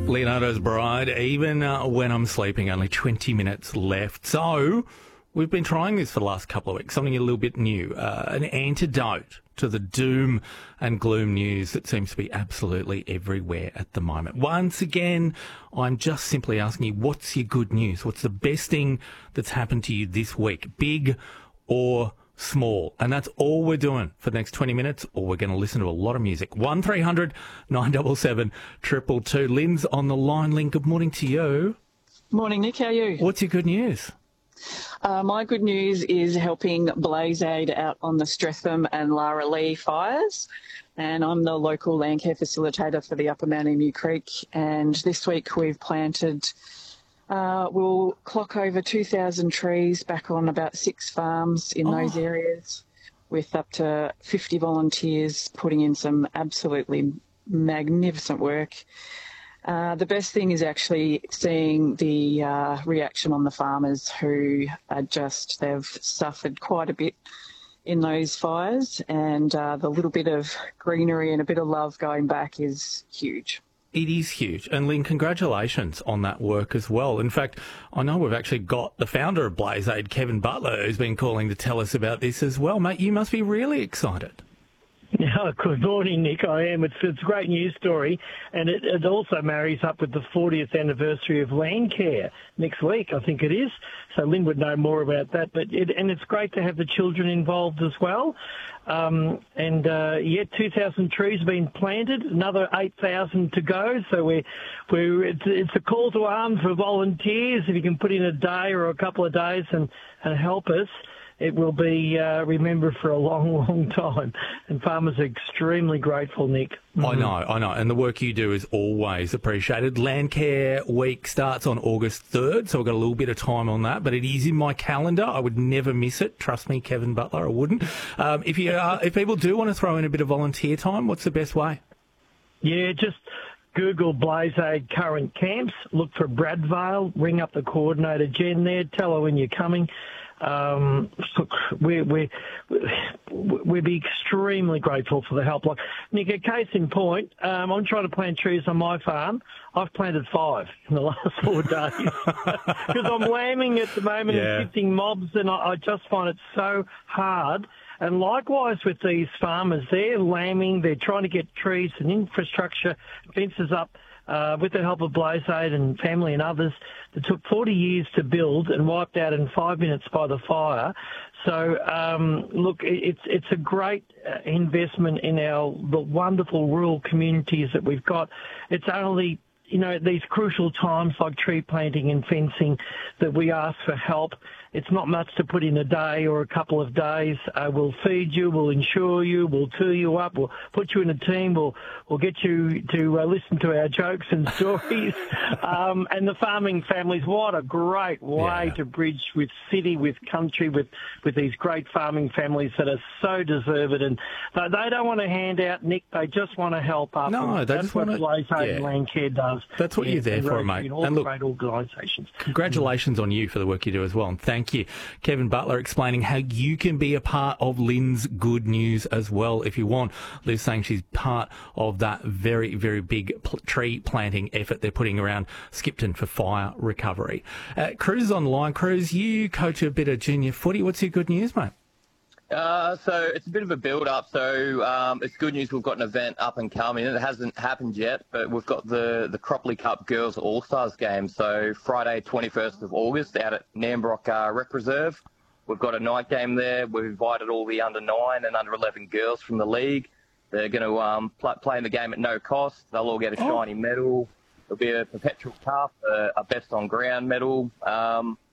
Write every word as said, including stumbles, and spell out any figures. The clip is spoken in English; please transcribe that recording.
Leonardo's Bride, even uh, when I'm sleeping, only twenty minutes left. So we've been trying this for the last couple of weeks, something a little bit new, uh, an antidote to the doom and gloom news that seems to be absolutely everywhere at the moment. Once again, I'm just simply asking you, what's your good news? What's the best thing that's happened to you this week, big or small? And that's all we're doing for the next twenty minutes, or we're going to listen to a lot of music. one three hundred nine seven seven two two two. Lynn's on the line. Lynn, good morning to you. Morning, Nick. How are you? What's your good news? Uh, my good news is helping BlazeAid out on the Streatham and Lara-Lee fires. And I'm the local landcare facilitator for the Upper Mount Emu Creek. And this week we've planted, uh, we'll clock over two thousand trees back on about six farms in Oh. those areas, with up to fifty volunteers putting in some absolutely magnificent work. Uh, the best thing is actually seeing the uh, reaction on the farmers who are just, they've suffered quite a bit in those fires, and uh, the little bit of greenery and a bit of love going back is huge. It is huge. And Lynn, congratulations on that work as well. In fact, I know we've actually got the founder of BlazeAid, Kevin Butler, who's been calling to tell us about this as well. Mate, you must be really excited. Yeah, good morning, Nick. I am. It's, it's a great news story, and it, it also marries up with the fortieth anniversary of Landcare next week, I think it is. So Lynn would know more about that. But it, and it's great to have the children involved as well. Um, and uh, yeah, two thousand trees have been planted, another eight thousand to go. So we're, we're it's, it's a call to arms for volunteers. If you can put in a day or a couple of days and, and help us, it will be uh, remembered for a long, long time. And farmers are extremely grateful, Nick. Mm-hmm. I know, I know. And the work you do is always appreciated. Landcare Week starts on August third, so I've got a little bit of time on that, but it is in my calendar. I would never miss it. Trust me, Kevin Butler, I wouldn't. Um, if you uh, if people do want to throw in a bit of volunteer time, what's the best way? Yeah, just Google BlazeAid current camps, look for Bradvale, ring up the coordinator, Jen there, tell her when you're coming. Um, look, we, we, we'd be extremely grateful for the help. Like, Nick, a case in point, um, I'm trying to plant trees on my farm. I've planted five in the last four days because I'm lambing at the moment Yeah. and shifting mobs, and I, I just find it so hard. And likewise with these farmers, they're lambing, they're trying to get trees and infrastructure, fences up, Uh, with the help of BlazeAid and family and others, that took forty years to build and wiped out in five minutes by the fire. So, um, look, it's it's a great uh, investment in our the wonderful rural communities that we've got. It's only, you know, these crucial times like tree planting and fencing that we ask for help. It's not much to put in a day or a couple of days. Uh, we'll feed you, we'll insure you, we'll tour you up, we'll put you in a team, we'll, we'll get you to uh, listen to our jokes and stories. um, and the farming families, what a great way Yeah. to bridge with city, with country, with, with these great farming families that are so deserved. And they, they don't want to hand out, Nick, they just want to help up. No, and they that's just what wanna- BlazeAid yeah. and Landcare does. That's what Yeah, you're there and for, Rotary mate. and all And the look, great organisations. congratulations on you for the work you do as well, and thank you. Kevin Butler explaining how you can be a part of Lynn's good news as well if you want. Liz saying she's part of that very, very big pl- tree planting effort they're putting around Skipton for fire recovery. Uh, Cruz is on the line. Cruz, you coach a bit of junior footy. What's your good news, mate? Uh, so it's a bit of a build-up. So um, it's good news we've got an event up and coming. It hasn't happened yet, but we've got the, the Cropley Cup Girls All-Stars game. So Friday, twenty-first of August, out at Nambrock uh, Rec Reserve. We've got a night game there. We've invited all the under nine and under eleven girls from the league. They're going to um, play, play in the game at no cost. They'll all get a shiny medal. There'll be a perpetual cup, a, a best on ground medal. Um,